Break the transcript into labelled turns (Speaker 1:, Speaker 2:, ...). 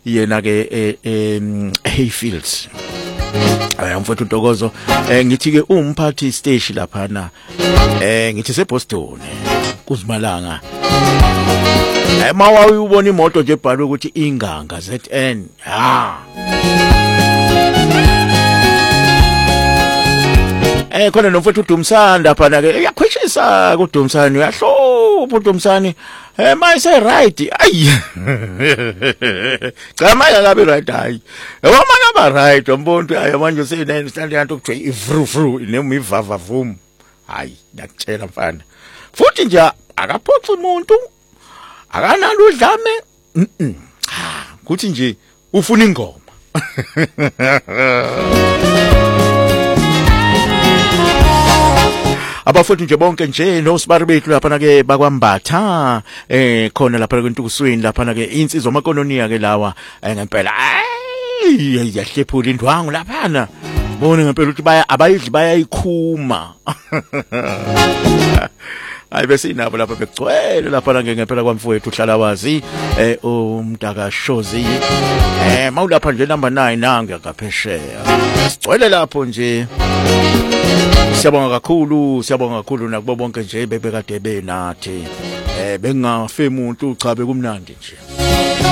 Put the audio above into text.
Speaker 1: yena ke Hayfields. Mfowethu Ntokozo ngithi ke umphathi stage lapha na ngithi seBoston kuzimalanga mawawi ubona imoto nje ebhalwe ukuthi Inganga ZN khona nomfowethu uDumsani lapha na ke uyakhwishisa kuDumsani uyahlupha uDumsani mayise right ayi cha manje akabe right hayi manje aba right umbonto ayi manje sine stand yanto kuthiwa ivru noma ivava vum hayi ngiyakutshela mfana futhi nje akaphotha umuntu akanalo udlame kuthi nje ufuna ingoma abafuthi nje bonke nje nosibari bethu lapha na ke bakwambatha khona lapha kwentukusweni lapha na ke insizwa amakoloniya ke lawa ngempela yahlephula indwangu lapha na bone ngempela ukuthi abayidli bayayikhuma hayi bese inabo lapha begcwele lapha na ngempela kwamfowethu uhlala wazi umntaka Shozi mawulapha nje number 9 nangu ngaphesheya sigcwele lapho nje. Siyabonga kakhulu nakubo bonke nje bebekade benathi bengafemi umuntu cha bekumnandi nje.